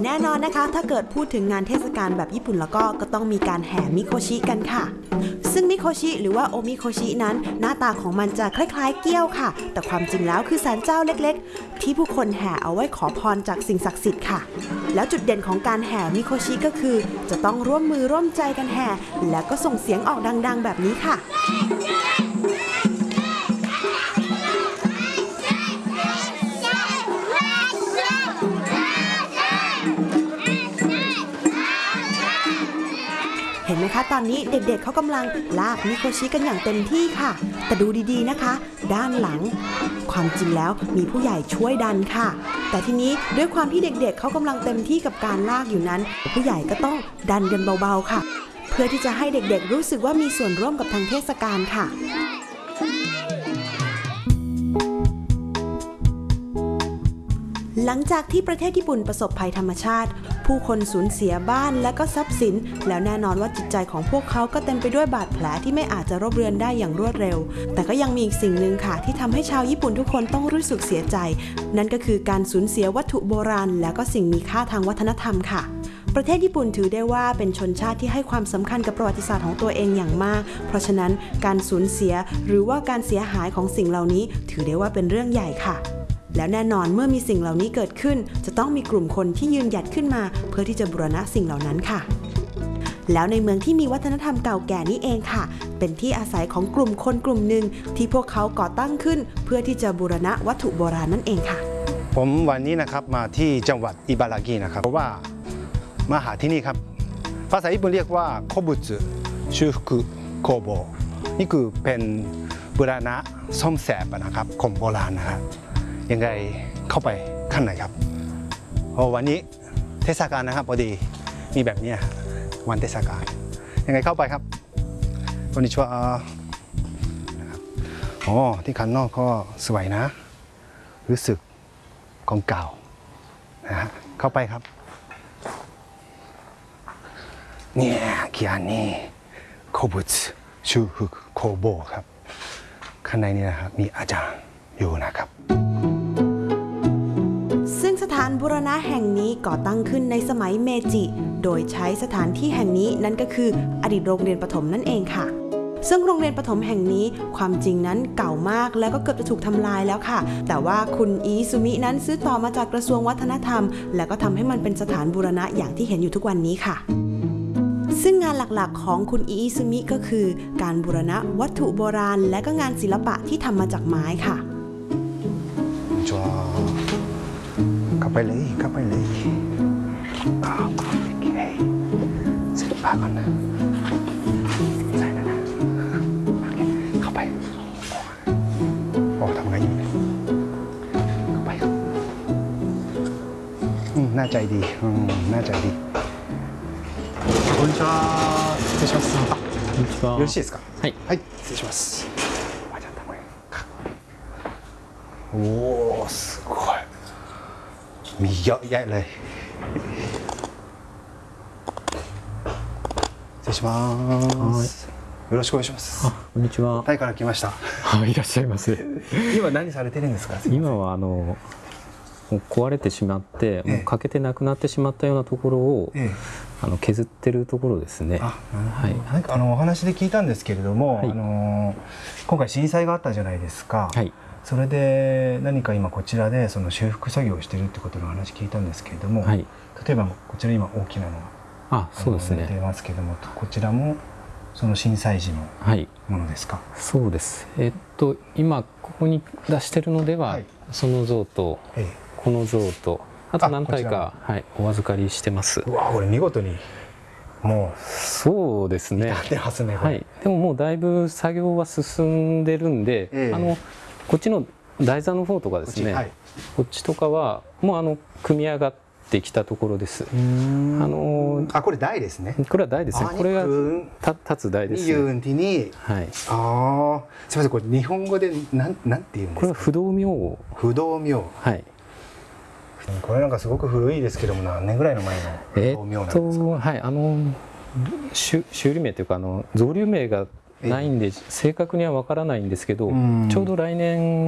แน่นอนนะคะถ้าเกิดพูดถึงงานเทศกาลแบบญี่ปุ่นแล้วก็ต้องมีการแห่มิโคชิกันค่ะซึ่งมิโคชิหรือว่าโอมิโคชินั้นหน้าตาของมันจะคล้ายๆเกี้ยวค่ะแต่ความจริงแล้วคือศาลเจ้าเล็กๆที่ผู้คนแห่เอาไว้ขอพรจากสิ่งศักดิ์สิทธิ์ค่ะแล้วจุดเด่นของการแห่มิโคชิก็คือจะต้องร่วมมือร่วมใจกันแห่แล้วก็ส่งเสียงออกดังๆแบบนี้ค่ะเห็นไหมคะตอนนี้เด็กๆเขากำลังลากมิโคชิกันอย่างเต็มที่ค่ะแต่ดูดีๆนะคะด้านหลังความจริงแล้วมีผู้ใหญ่ช่วยดันค่ะแต่ทีนี้ด้วยความที่เด็กๆเขากำลังเต็มที่กับการลากอยู่นั้นผู้ใหญ่ก็ต้องดันกันเบาๆค่ะเพื่อที่จะให้เด็กๆรู้สึกว่ามีส่วนร่วมกับทางเทศกาลค่ะหลังจากที่ประเทศญี่ปุ่นประสบภัยธรรมชาติผู้คนสูญเสียบ้านและก็ทรัพย์สินแล้วแน่นอนว่าจิตใจของพวกเขาก็เต็มไปด้วยบาดแผลที่ไม่อาจจะรบเรือนได้อย่างรวดเร็วแต่ก็ยังมีอีกสิ่งหนึ่งค่ะที่ทำให้ชาวญี่ปุ่นทุกคนต้องรู้สึกเสียใจนั่นก็คือการสูญเสียวัตถุโบราณและก็สิ่งมีค่าทางวัฒนธรรมค่ะประเทศญี่ปุ่นถือได้ว่าเป็นชนชาติที่ให้ความสำคัญกับประวัติศาสตร์ของตัวเองอย่างมากเพราะฉะนั้นการสูญเสียหรือว่าการเสียหายของสิ่งเหล่านี้ถือได้ว่าเป็นเรื่องใหญ่ค่ะแล้วแน่นอนเมื่อมีสิ่งเหล่านี้เกิดขึ้นจะต้องมีกลุ่มคนที่ยืนหยัดขึ้นมาเพื่อที่จะบูรณะสิ่งเหล่านั้นค่ะแล้วในเมืองที่มีวัฒนธรรมเก่าแก่นี้เองค่ะเป็นที่อาศัยของกลุ่มคนกลุ่มหนึ่งที่พวกเขาก่อตั้งขึ้นเพื่อที่จะบูรณะวัตถุโบราณนั่นเองค่ะผมวันนี้นะครับมาที่จังหวัดอิบารากินะครับเพราะว่ามาหาที่นี่ครับภาษาญี่ปุ่นเรียกว่าโคบุสึชูฟุกุโคโบนี่คือเป็นบูรณะซ่อมแซมนะครับของโบราณนะครับยังไงเข้าไปข้างในครับเพราะวันนี้เทศกาลนะครับพอดีมีแบบนี้วันเทศกาลยังไงเข้าไปครับこんにちはนะครับอ๋อที่ข้างนอกก็สวยนะรู้สึกของเก่านะฮะเข้าไปครับเนี่ยเขียนนี่โคบุสึชูฟุกุโคโบครับข้างในนี้นะครับมีอาจารย์อยู่นะครับซึ่งสถานบูรณะแห่งนี้ก่อตั้งขึ้นในสมัยเมจิโดยใช้สถานที่แห่งนี้นั่นก็คืออดีตโรงเรียนประถมนั่นเองค่ะซึ่งโรงเรียนประถมแห่งนี้ความจริงนั้นเก่ามากแล้วก็เกือบจะถูกทำลายแล้วค่ะแต่ว่าคุณอิซุมินั้นซื้อต่อมาจากกระทรวงวัฒนธรรมแล้วก็ทำให้มันเป็นสถานบูรณะอย่างที่เห็นอยู่ทุกวันนี้ค่ะซึ่งงานหลักๆของคุณอิซุมิก็คือการบูรณะวัตถุโบราณและก็งานศิลปะที่ทำมาจากไม้ค่ะเข้าไปเลยเข้าไปเลยโอเคเสร็จปากก่อนนะใส่นะเข้าไปโอ้ทำไงอยู่เข้าไปครับน่าใจดีน่าใจดีこんにちは失礼しますこんにちはよろしいですかはいはい失礼しますじゃあたまにおおすごいมีเยอะแยะเลย失礼しますよろしくお願いしますこんにちはタイから来ましたいらっしゃいませ今何されてるんですか今はもう壊れてしまってもう欠けてなくなってしまったようなところを削ってるところですね。 なんかお話で聞いたんですけれども、今回震災があったじゃないですか。それで何か今こちらでその修復作業をしているってことの話聞いたんですけれども、例えばこちら今大きなのが出てますけれども、こちらもその震災時のものですか。 そうです。今ここに出してるのではその像とこの像とあと何体かお預かりしてます。 うわこれ見事にもうそうですね。でももうだいぶ作業は進んでるんで、こっちの台座の方とかですね、こっちとかはもう組み上がってきたところです。これ台ですね。 これは台ですね。これが立つ台です。 はい。すみませんこれ日本語でなんて言うんですか。 これは不動明。 不動明。はい。これなんかすごく古いですけども何年ぐらいの前の不動明なんですか。 はい修理名というか造立名がないんで正確にはわからないんですけど、ちょうど来年